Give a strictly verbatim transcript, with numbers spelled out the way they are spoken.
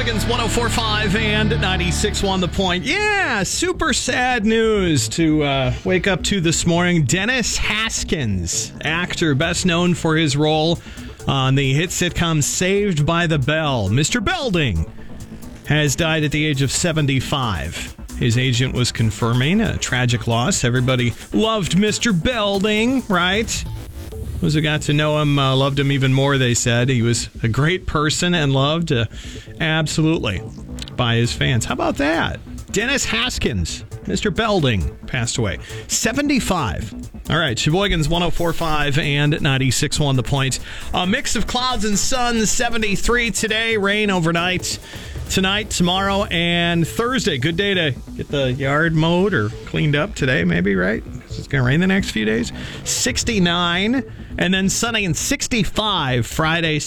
Sheboygan's one oh four point five and ninety-six point one The Point. Yeah, super sad news to uh, wake up to this morning. Dennis Haskins, actor best known for his role on the hit sitcom Saved by the Bell. Mister Belding has died at the age of seventy-five. His agent was confirming a tragic loss. Everybody loved Mister Belding, right? Those who got to know him uh, loved him even more, they said. He was a great person and loved uh, absolutely by his fans. How about that? Dennis Haskins, Mister Belding, passed away. seventy-five. All right, Sheboygan's one oh four point five and ninety-six point one The Point. A mix of clouds and sun, seventy-three today, rain overnight. Tonight, tomorrow, and Thursday. Good day to get the yard mowed or cleaned up today, maybe, right? It's going to rain the next few days. sixty-nine, and then sunny and sixty-five Friday,